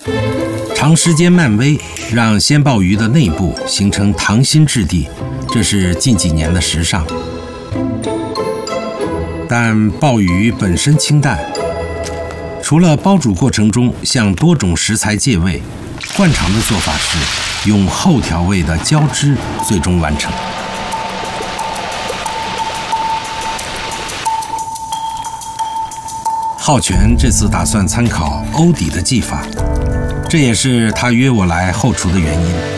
长时间慢煨，让鲜鲍鱼的内部形成溏心质地，这是近几年的时尚。但鲍鱼本身清淡，除了煲煮过程中向多种食材借味，惯常的做法是用后调味的浇汁最终完成。浩全这次打算参考欧底的技法，这也是他约我来后厨的原因。